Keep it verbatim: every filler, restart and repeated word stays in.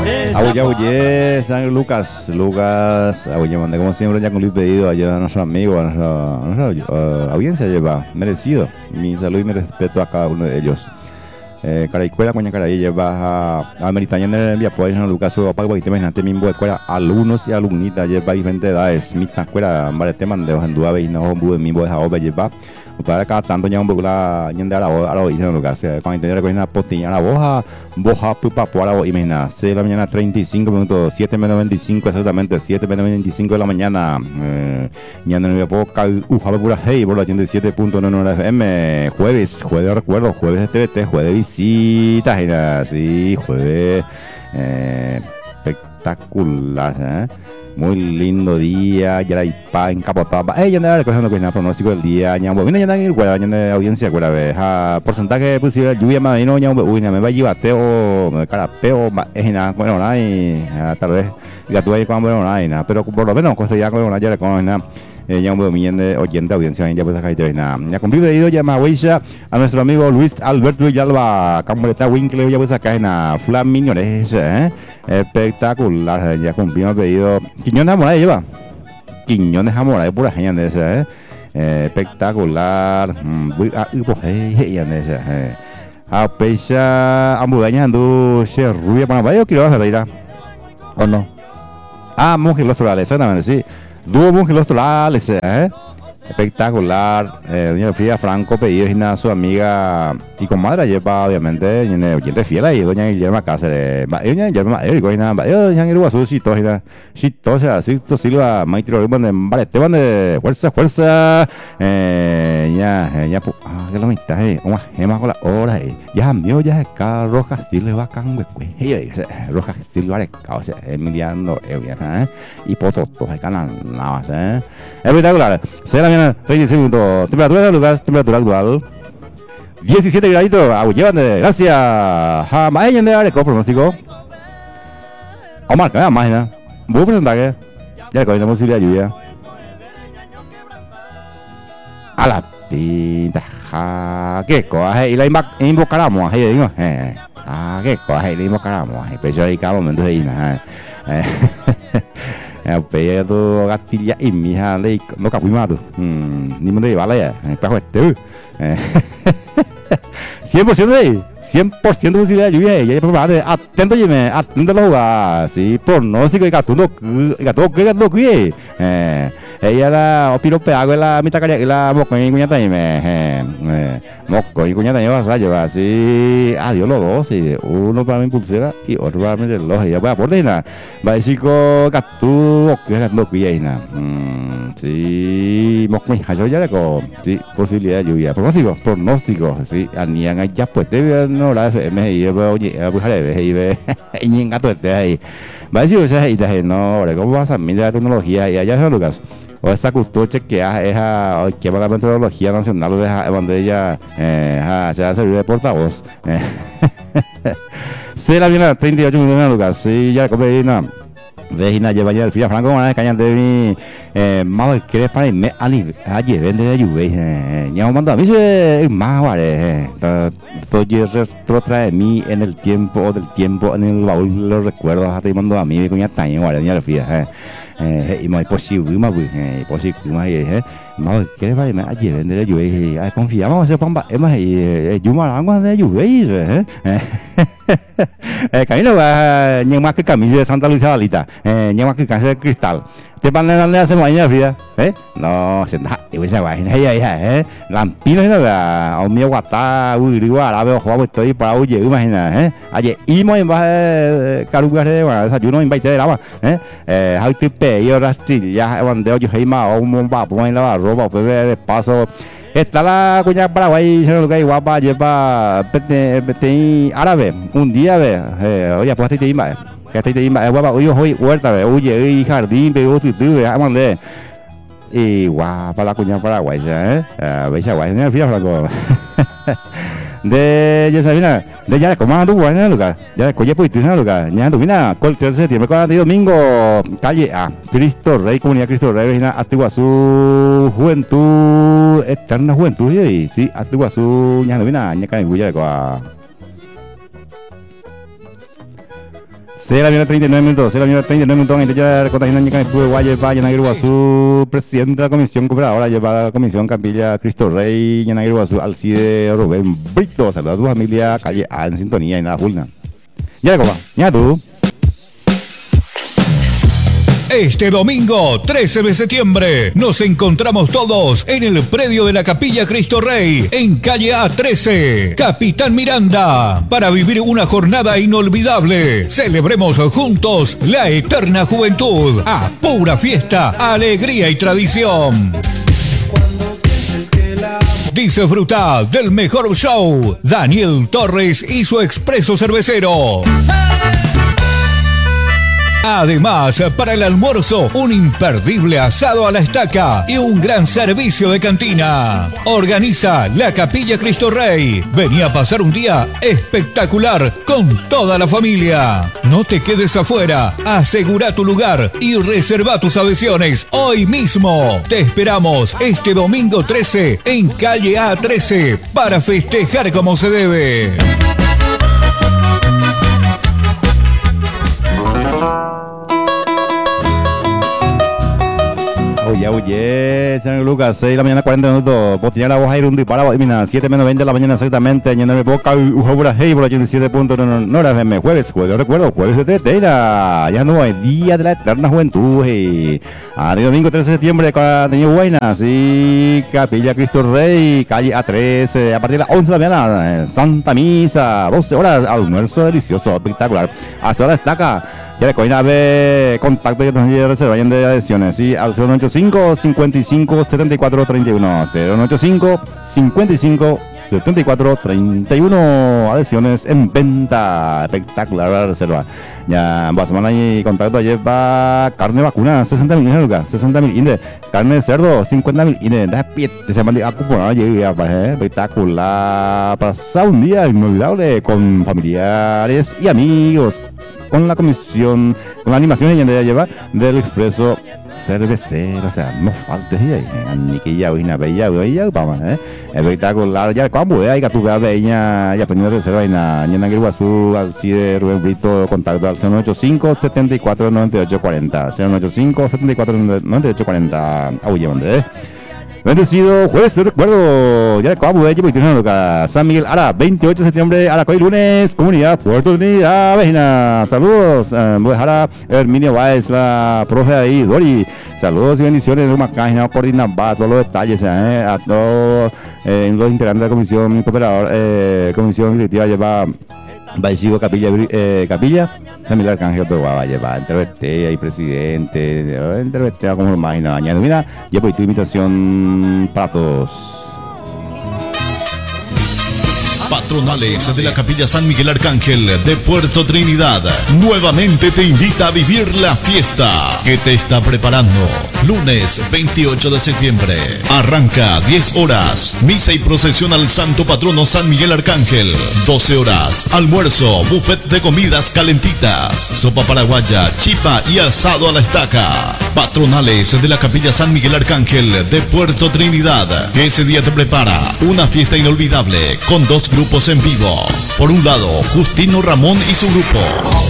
Abuye, abuye, San Lucas, Lucas, abuye, mandé como siempre ya con el pedido allá a nuestro amigo, a nuestra, a nuestra uh, audiencia lleva, merecido, mi salud y mi respeto a cada uno de ellos. Eh, Caraycuela, coña Caray, lleva a, a Meritaña en el Viapoy, San Lucas, su papá, porque imagínate, mismo escuela, alumnos y alumnitas, lleva diferentes edades, mi escuela, varios temas, de hoja en duda, y no, un mismo de Jaobe, lleva. Para cada tanto ya un poco la ñende a la voz a la oído lo que hace cuando intenta recoger una postilla a la boja boja pupa por la voz imagina seis de la mañana treinta y cinco minutos siete menos veinticinco exactamente siete menos veinticinco de la mañana eh, ya no me puedo ujalo pura hey por la ochenta y siete punto nueve F M jueves jueves recuerdo jueves de T V T jueves de visitas era sí jueves eh, espectacular ¿eh? Muy lindo día, ya hay pa encapotado. Eh, ya andaba recogiendo que es el pronóstico del día, ñambo. Vine ya andaba en el ya de audiencia, cuela vez. Porcentaje posible lluvia más vino, ñambo. Uy, me va a llevateo, me carapeo, es nada, bueno, nada, y tal vez ya tuve ahí con bueno, nada, y nada. Pero por lo menos, costa ya con una ya le con nada. Eh, ya un buen millón de oyentes audiencia ya pues acá y nada ya con pedido ya más huella a nuestro amigo Luis Alberto Villalba Camboleta Winkler ya pues acá en la Flamiñones eh espectacular ya cumplimos pedido Quiñones Amorales lleva Quiñones Amorales pura genial de esa eh, eh espectacular ah pues hey ya de esa eh a pecha ambudaña ando se rubia para vaya quiero hacer ir o no ah monje los torales exactamente sí dúo monje los torales eh espectacular eh, doña Frida Franco pedido y nada su amiga y comadre lleva obviamente tiene oyente fiel ahí doña Guillermo Cáceres doña Guillermo Cáceres y nada doña Guillermo Azul y todo y nada y todo sea Sisto Silva Maitro Rubén de Vale Esteban de fuerza fuerza eh, ya ya ah que lo mitad eh una gema con la hora eh ya cambió ya acá Rojas Silva Cangüe Rojas Silva o sea Emiliano eh y poto todo acá nada más eh espectacular será bien treinta segundos temperatura de lugar temperatura actual diecisiete graditos agua llevan de gracias a Mayen de Areco pronóstico Omar que más ¿no? Buen porcentaje ya con la posibilidad de lluvia a la pinta ja qué coja y la invocaremos ahí digo eh ah qué coja y la invocaremos ahí pero ahí cada momento ahí nada eh pero tu gatilla y mi hija le no capimado ni me de bala ya para este cien por ciento de cien por ciento de posibilidad de lluvia ya preparado atento y me atento lo va sí pronóstico y gatuno gato que gato que eh ella la opiro peago la mitad caria la moco y cuñata y me moco y cuñata lleva a llevar así adiós los dos y uno para mi pulsera y otro para mi reloj ya voy a por nada va chico gato que gato que nada sí moco y yo ya le con sí posibilidad de lluvia pronóstico pronóstico sí anían ya pues te no la F M y oye pues jale y ve y en gato este ahí va a decir o sea y no cómo vas a mirar la tecnología y allá en Lucas o esa cultura que es a que va la metodología nacional de donde ella eh se hace servir de portavoz se la viene treinta y ocho minutos Lucas sí ya como nada Vejina lleva ya el Frida Franco con la caña de mi eh más que para irme a allí vende de lluvia ya me manda a mí es más vale todo retro trae mí en el tiempo del tiempo en el baúl de los recuerdos hasta y mando a mí con ya taño vale ya el Frida eh y más posible más eh posible más eh más que para irme allí vende de lluvia confiamos en pamba es más eh yuma agua de lluvia eh eh camino va ni más que camino de Santa Luisa Alita eh ni más que cáncer de cristal te van a darle hace mañana Frida eh no se da y esa vaina ya ya eh lampino no la o mi guata uy igual a ver juego estoy para oye imagina eh ayer y muy más carugas de desayuno invite de lava eh eh hay tipe yo rastilla cuando yo heima o un bomba poner la ropa pues de paso está la cuña Paraguay se lo que guapa lleva pete árabe un día ve eh oye pues te iba que te iba guapa hoy hoy huerta oye y jardín pero tú tú ya mandé y guapa la cuña Paraguay eh veis guay en el Frida Franco de ya sabina de ya como tú bueno lugar ya coye pues tú no lugar ya tú mira cualquier septiembre cuarenta y domingo calle A Cristo Rey comunidad Cristo Rey Vejina Atiguazú juventud eterna juventud y sí Atiguazú ya tú mira ya caen bulla de seis de la mañana, treinta y nueve minutos, seis de la mañana, treinta y nueve minutos, en ella contagiando en el club de Guaya, Yanagir Guazú, presidente de la comisión cooperadora, lleva la comisión Capilla, Cristo Rey, Yanagir Guazú, Alcide, Rubén Brito, saluda a tu familia, calle A en sintonía y nada, Julna. Ya, copa, ya tú. Este domingo, trece de septiembre, nos encontramos todos en el predio de la Capilla Cristo Rey, en calle A trece, Capitán Miranda, para vivir una jornada inolvidable. Celebremos juntos la eterna juventud, a pura fiesta, alegría y tradición. Disfruta del mejor show, Daniel Torres y su expreso cervecero. Además, para el almuerzo, un imperdible asado a la estaca y un gran servicio de cantina. Organiza la Capilla Cristo Rey. Vení a pasar un día espectacular con toda la familia. No te quedes afuera. Asegura tu lugar y reserva tus adhesiones hoy mismo. Te esperamos este domingo trece en calle A trece para festejar como se debe. Oye, oye, señor Lucas, seis de la mañana, cuarenta minutos. Botiñar la voz aire, un disparo. Mira, siete menos veinte de la mañana exactamente. Llename boca, ujobra, hey, por ochenta y siete punto nueve F M. Jueves, jueves, recuerdo, jueves de tretera. Ya no hay día de la eterna juventud. Hey. Ah, de domingo trece de septiembre, tenía buenas. Y Capilla Cristo Rey, calle A trece. A partir de las once de la mañana, Santa Misa, doce horas, almuerzo delicioso, espectacular. Hasta ahora está acá. Ya le coina de contacto que nos lleve se vayan de adhesiones, ¿sí? Al cero noventa y cinco, cincuenta y cinco, setenta y cuatro, treinta y uno. cero noventa y cinco, cincuenta y cinco, setenta y cuatro, treinta y uno. Adhesiones en venta. Espectacular la reserva. Ya, va a semana y contacto ayer va carne vacuna, sesenta mil índices, sesenta mil índices. Carne de cerdo, cincuenta mil índices. Da pie, se llama a cuponar, llega, espectacular. Pasar un día inolvidable con familiares y amigos. Con la comisión, con la animación que ya lleva del expreso cervecero, o sea, no faltes ahí, ni que ya una bella, bella, vamos, eh, espectacular, ya como hay que tu bella, ya pendiente de reserva en la Ñana Guazú, Alcide, Rubén Brito, contacto al cero noventa y cinco, setenta y cuatro, noventa y ocho, cuarenta, cero noventa y cinco, setenta y cuatro, noventa y ocho, cuarenta, oye, ¿dónde, eh? Bendecido jueves de recuerdo, ya le acabamos de llevar San Miguel Ara, veintiocho de septiembre, Aracoy, lunes, comunidad Puerto Trinidad, Vejina. Saludos, eh, voy a dejar a Herminio Báez, la profe ahí, Dori. Saludos y bendiciones de una página coordinada, todos los detalles, eh, a todos eh, los integrantes de la comisión cooperador, eh, comisión directiva lleva Baichigo Capilla, eh, Capilla, San Miguel Arcángel de Guava, va, entrevisté ahí presidente, entrevisté a como lo imagina, mañana, mira, ya pues tu invitación para todos. Patronales de la Capilla San Miguel Arcángel de Puerto Trinidad nuevamente te invita a vivir la fiesta que te está preparando. Lunes veintiocho de septiembre, arranca diez horas, misa y procesión al Santo Patrono San Miguel Arcángel. doce horas, almuerzo, buffet de comidas calentitas, sopa paraguaya, chipa y asado a la estaca. Patronales de la Capilla San Miguel Arcángel de Puerto Trinidad, que ese día te prepara una fiesta inolvidable con dos grupos en vivo. Por un lado, Justino Ramón y su grupo.